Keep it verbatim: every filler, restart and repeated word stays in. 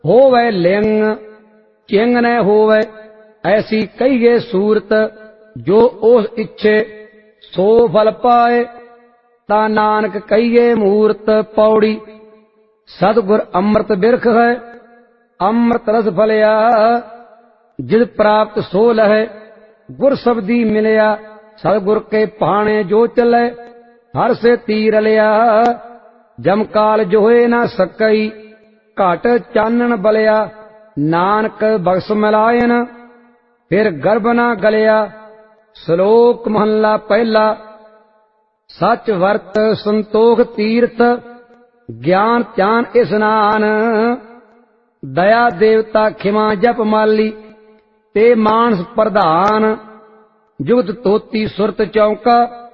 होवे लिंग चिंग न होवे, ऐसी कहिए सूरत जो उस इच्छे सो फल पाए। ता नानक कहिए मूरत पौड़ी, सतगुर अमृत बिरख है, अमृत रस फलिया जिद प्राप्त सो लहे। गुर शब्दी मिलया सतगुर के पाने जो चले, हर से तीर लिया जमकाल जोए न सकई। घट चानन बलिया नानक बख्श मिलायन, फिर गर्भ न गलिया। श्लोक महला पहला। सच वर्त संतोख तीर्थ, ज्ञान ध्यान स्नान। दया देवता खिमा जप माली, ते मानस प्रधान। जुगत तोती सुरत चौका,